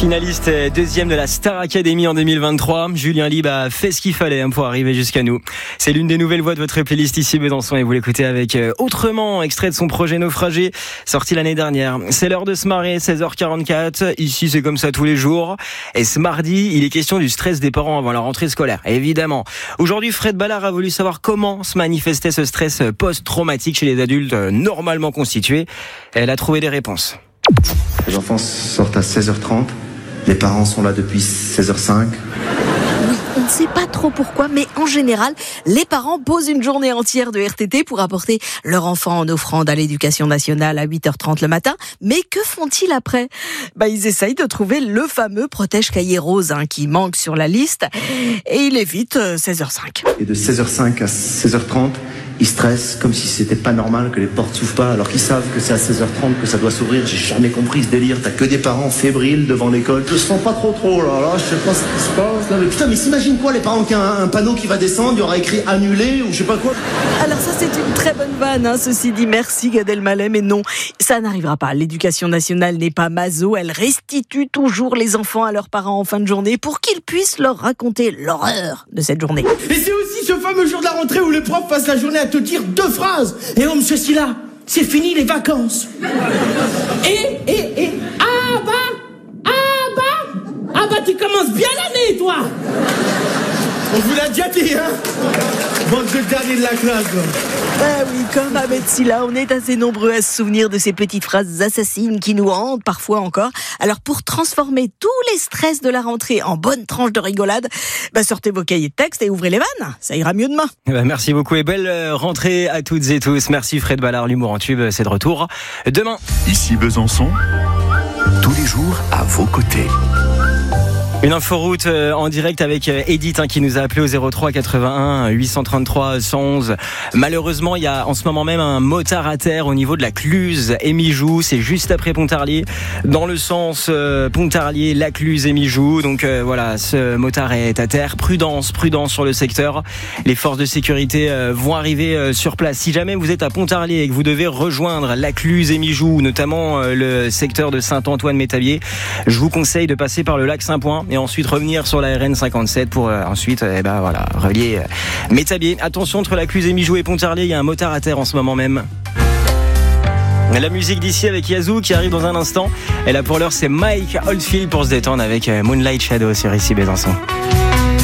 Finaliste deuxième de la Star Academy en 2023, Julien Lieb a fait ce qu'il fallait pour arriver jusqu'à nous. C'est l'une des nouvelles voix de votre playlist ici Besançon et vous l'écoutez avec Autrement, extrait de son projet Naufragé, sorti l'année dernière. C'est l'heure de se marrer, 16h44, ici c'est comme ça tous les jours. Et ce mardi, il est question du stress des parents avant la rentrée scolaire, évidemment. Aujourd'hui, Fred Ballard a voulu savoir comment se manifestait ce stress post-traumatique chez les adultes normalement constitués. Elle a trouvé des réponses. Les enfants sortent à 16h30, les parents sont là depuis 16h05. Oui, on ne sait pas trop pourquoi, mais en général, les parents posent une journée entière de RTT pour apporter leur enfant en offrande à l'éducation nationale à 8h30 le matin. Mais que font-ils après ? Ils essayent de trouver le fameux protège-cahier rose qui manque sur la liste et il évite 16h05. Et de 16h05 à 16h30, ils stressent comme si c'était pas normal que les portes s'ouvrent pas alors qu'ils savent que c'est à 16h30 que ça doit s'ouvrir. J'ai jamais compris ce délire. T'as que des parents fébriles devant l'école. Je sens pas trop là, je sais pas ce qui se passe là. Mais putain, mais s'imagine quoi les parents qui ont un panneau qui va descendre, il y aura écrit annulé ou je sais pas quoi. Alors ça c'est une très bonne vanne, ceci dit, merci Gad Elmaleh, mais non, ça n'arrivera pas. L'éducation nationale n'est pas maso, elle restitue toujours les enfants à leurs parents en fin de journée pour qu'ils puissent leur raconter l'horreur de cette journée. Et c'est aussi ce fameux jour de la rentrée où les profs passent la journée à te dire 2 phrases. Et oh monsieur Silla, c'est fini les vacances. Ah bah tu commences bien l'année toi. On vous l'a déjà dit Bande de dernier de la classe. Oui, comme Ahmed Silla, on est assez nombreux à se souvenir de ces petites phrases assassines qui nous hantent parfois encore. Alors pour transformer tous les stress de la rentrée en bonne tranche de rigolade, sortez vos cahiers de texte et ouvrez les vannes, ça ira mieux demain. Merci beaucoup et belle rentrée à toutes et tous. Merci Fred Ballard, l'humour en tube, c'est de retour demain. Ici Besançon, tous les jours à vos côtés. Une inforoute en direct avec Edith qui nous a appelé au 03 81 833 111. Malheureusement, il y a en ce moment même un motard à terre au niveau de la Cluse et Mijoux. C'est juste après Pontarlier, dans le sens Pontarlier, la Cluse et Mijoux. Donc voilà, ce motard est à terre. Prudence sur le secteur. Les forces de sécurité vont arriver sur place. Si jamais vous êtes à Pontarlier et que vous devez rejoindre la Cluse et Mijoux, notamment le secteur de Saint-Antoine-Métabier, je vous conseille de passer par le lac Saint-Point et ensuite revenir sur la RN 57 pour ensuite relier Métabier. Attention, entre la Cluse et Mijoux et Pontarlier, il y a un motard à terre en ce moment même. La musique d'ici avec Yazoo qui arrive dans un instant. Et là pour l'heure c'est Mike Oldfield pour se détendre avec Moonlight Shadow sur ici Besançon.